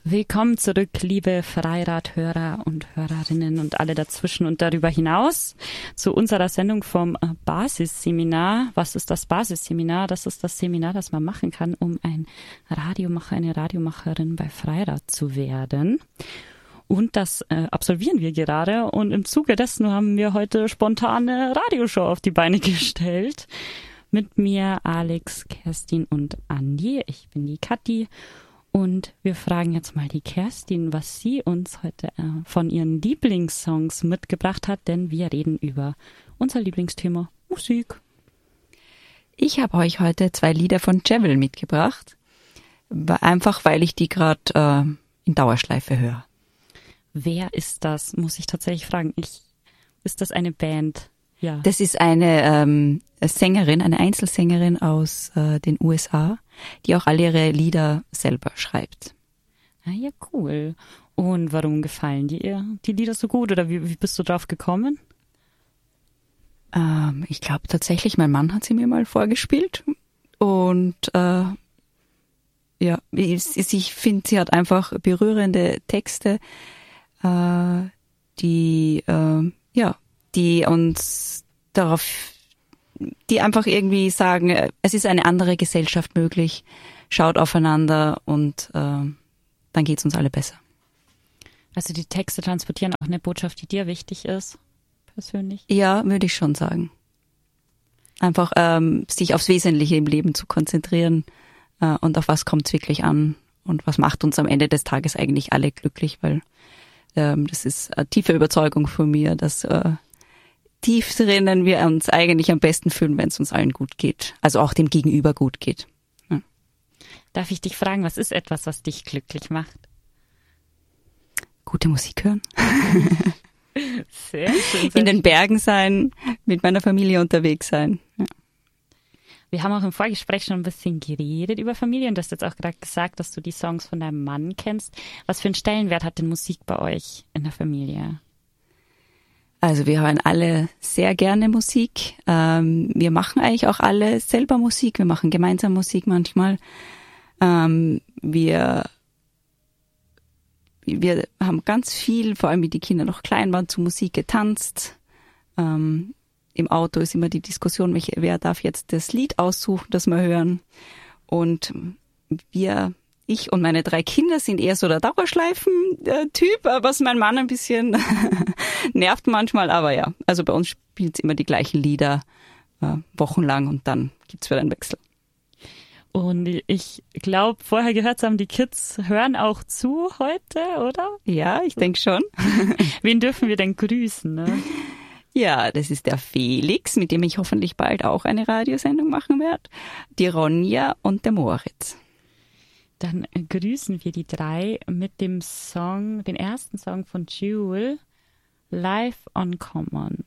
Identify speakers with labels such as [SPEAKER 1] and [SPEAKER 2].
[SPEAKER 1] Willkommen zurück, liebe Freirad-Hörer und Hörerinnen und alle dazwischen und darüber hinaus zu unserer Sendung vom Basisseminar. Was ist das Basisseminar? Das ist das Seminar, das man machen kann, um ein Radiomacher, eine Radiomacherin bei Freirad zu werden. Und das absolvieren wir gerade. Und im Zuge dessen haben wir heute spontane Radioshow auf die Beine gestellt. Mit mir Alex, Kerstin und Andi. Ich bin die Kathi. Und wir fragen jetzt mal die Kerstin, was sie uns heute von ihren Lieblingssongs mitgebracht hat, denn wir reden über unser Lieblingsthema Musik.
[SPEAKER 2] Ich habe euch heute 2 Lieder von Jewel mitgebracht, einfach weil ich die gerade in Dauerschleife höre.
[SPEAKER 1] Wer ist das, muss ich tatsächlich fragen. Ist das eine Band? Ja.
[SPEAKER 2] Das ist eine Sängerin, eine Einzelsängerin aus den USA, die auch alle ihre Lieder selber schreibt.
[SPEAKER 1] Ah ja, cool. Und warum gefallen dir die Lieder so gut? Oder wie bist du drauf gekommen?
[SPEAKER 2] Ich glaube tatsächlich, mein Mann hat sie mir mal vorgespielt. Und ja, ich finde, sie hat einfach berührende Texte, die uns die einfach irgendwie sagen, es ist eine andere Gesellschaft möglich, schaut aufeinander und dann geht's uns alle besser.
[SPEAKER 1] Also die Texte transportieren auch eine Botschaft, die dir wichtig ist, persönlich?
[SPEAKER 2] Ja, würde ich schon sagen. Einfach sich aufs Wesentliche im Leben zu konzentrieren und auf was kommt's wirklich an und was macht uns am Ende des Tages eigentlich alle glücklich, weil das ist eine tiefe Überzeugung von mir, dass tief drinnen wir uns eigentlich am besten fühlen, wenn es uns allen gut geht. Also auch dem Gegenüber gut geht. Ja.
[SPEAKER 1] Darf ich dich fragen, was ist etwas, was dich glücklich macht?
[SPEAKER 2] Gute Musik hören.
[SPEAKER 1] Sehr schön.
[SPEAKER 2] In den Bergen sein, mit meiner Familie unterwegs sein. Ja.
[SPEAKER 1] Wir haben auch im Vorgespräch schon ein bisschen geredet über Familie und du hast jetzt auch gerade gesagt, dass du die Songs von deinem Mann kennst. Was für einen Stellenwert hat denn Musik bei euch in der Familie?
[SPEAKER 2] Also wir hören alle sehr gerne Musik. Wir machen eigentlich auch alle selber Musik. Wir machen gemeinsam Musik manchmal. Wir haben ganz viel, vor allem wie die Kinder noch klein waren, zu Musik getanzt. Im Auto ist immer die Diskussion, wer darf jetzt das Lied aussuchen, das wir hören. Und ich und meine 3 Kinder sind eher so der Dauerschleifen-Typ, was mein Mann ein bisschen nervt manchmal. Aber ja, also bei uns spielt es immer die gleichen Lieder wochenlang und dann gibt's wieder einen Wechsel.
[SPEAKER 1] Und ich glaube, vorher gehört haben, die Kids hören auch zu heute, oder?
[SPEAKER 2] Ja, ich denke schon.
[SPEAKER 1] Wen dürfen wir denn grüßen, ne?
[SPEAKER 2] Ja, das ist der Felix, mit dem ich hoffentlich bald auch eine Radiosendung machen werde, die Ronja und der Moritz.
[SPEAKER 1] Dann grüßen wir die 3 mit dem Song, den ersten Song von Jewel, Live on Common.